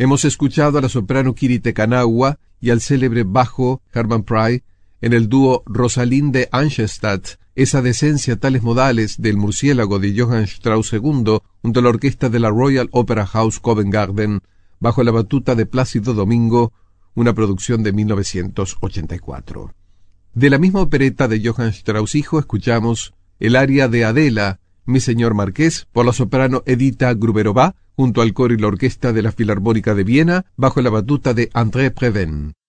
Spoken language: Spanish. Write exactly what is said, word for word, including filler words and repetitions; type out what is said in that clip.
Hemos escuchado a la soprano Kiri Te Kanawa y al célebre bajo Hermann Prey en el dúo Rosalind de Angelstadt, esa decencia tales modales del murciélago de Johann Strauss segundo, junto a la orquesta de la Royal Opera House Covent Garden, bajo la batuta de Plácido Domingo, una producción de mil novecientos ochenta y cuatro. De la misma opereta de Johann Strauss hijo escuchamos el aria de Adela, Mi señor Marqués, por la soprano Edita Gruberová, junto al coro y la orquesta de la Filarmónica de Viena, bajo la batuta de André Previn.